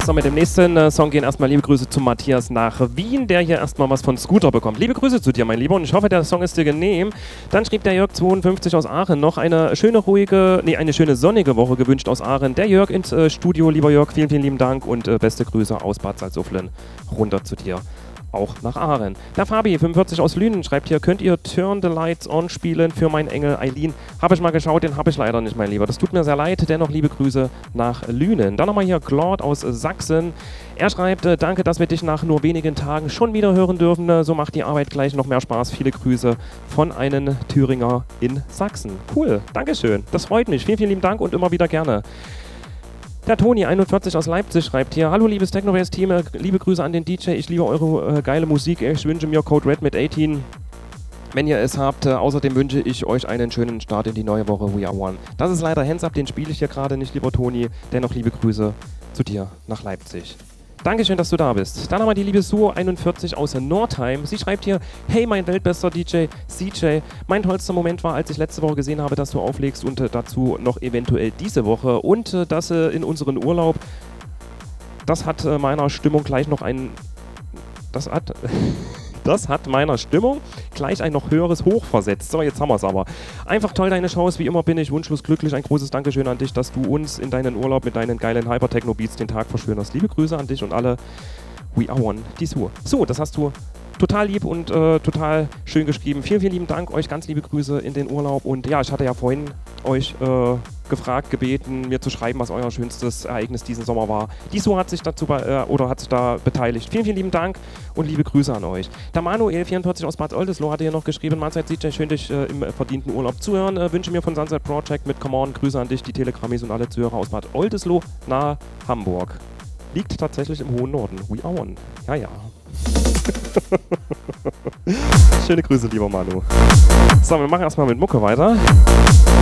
So, mit dem nächsten Song gehen erstmal liebe Grüße zu Matthias nach Wien, der hier erstmal was von Scooter bekommt. Liebe Grüße zu dir, mein Lieber, und ich hoffe, der Song ist dir genehm. Dann schrieb der Jörg52 aus Aachen noch eine schöne, eine schöne sonnige Woche gewünscht aus Aachen. Der Jörg ins Studio, lieber Jörg, vielen, vielen lieben Dank und beste Grüße aus Bad Salzuflen runter zu dir. Auch nach Aachen. Der Fabi, 45 aus Lünen, schreibt hier, könnt ihr Turn the Lights On spielen für meinen Engel Eileen? Habe ich mal geschaut, den habe ich leider nicht, mein Lieber. Das tut mir sehr leid, dennoch liebe Grüße nach Lünen. Dann nochmal hier Claude aus Sachsen. Er schreibt, danke, dass wir dich nach nur wenigen Tagen schon wieder hören dürfen. So macht die Arbeit gleich noch mehr Spaß. Viele Grüße von einem Thüringer in Sachsen. Cool, Dankeschön. Das freut mich. Vielen, vielen lieben Dank und immer wieder gerne. Der Toni, 41 aus Leipzig, schreibt hier, hallo liebes Technobase-Team, liebe Grüße an den DJ, ich liebe eure geile Musik, ich wünsche mir Code Red mit 18, wenn ihr es habt. Außerdem wünsche ich euch einen schönen Start in die neue Woche, We Are One. Das ist leider Hands Up, den spiele ich hier gerade nicht, lieber Toni, dennoch liebe Grüße zu dir nach Leipzig. Dankeschön, dass du da bist. Dann haben wir die liebe Suo41 aus Nordheim. Sie schreibt hier, hey mein weltbester DJ CJ, mein tollster Moment war, als ich letzte Woche gesehen habe, dass du auflegst und dazu noch eventuell diese Woche und das in unseren Urlaub, das hat meiner Stimmung gleich noch ein... Das hat meiner Stimmung gleich ein noch höheres Hoch versetzt. So, jetzt haben wir es aber. Einfach toll, deine Shows. Wie immer bin ich wunschlos glücklich. Ein großes Dankeschön an dich, dass du uns in deinen Urlaub mit deinen geilen Hyper-Techno-Beats den Tag verschönerst. Liebe Grüße an dich und alle. We are one. Die Sur. So, das hast du total lieb und total schön geschrieben. Vielen, vielen lieben Dank. Euch ganz liebe Grüße in den Urlaub. Und ja, ich hatte ja vorhin euch gefragt, gebeten, mir zu schreiben, was euer schönstes Ereignis diesen Sommer war. Die Sur hat sich dazu hat sich da beteiligt. Vielen, vielen lieben Dank und liebe Grüße an euch. Der Manuel, 44 aus Bad Oldesloe, hatte hier noch geschrieben, Mahlzeit CJ, schön dich im verdienten Urlaub zuhören. Wünsche mir von Sunset Project mit Come On, Grüße an dich, die Telegrammis und alle Zuhörer aus Bad Oldesloe nahe Hamburg. Liegt tatsächlich im hohen Norden. We are one. Ja, ja. Schöne Grüße, lieber Manu. So, wir machen erstmal mit Mucke weiter.